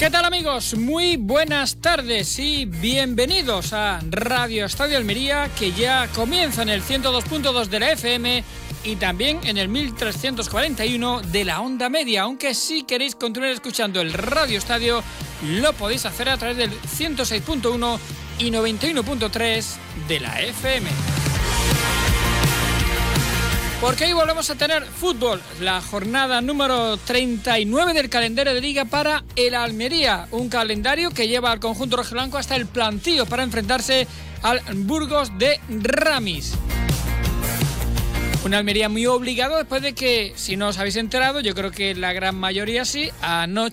¿Qué tal, amigos? Muy buenas tardes y bienvenidos a Radio Estadio Almería, que ya comienza en el 102.2 de la FM y también en el 1341 de la onda media. Aunque si queréis continuar escuchando el Radio Estadio, lo podéis hacer a través del 106.1 y 91.3 de la FM. Porque hoy volvemos a tener fútbol, la jornada número 39 del calendario de Liga para el Almería. Un calendario que lleva al conjunto rojiblanco hasta el plantío para enfrentarse al Burgos de Ramis. Un Almería muy obligado después de que, si no os habéis enterado, yo creo que la gran mayoría sí, anoche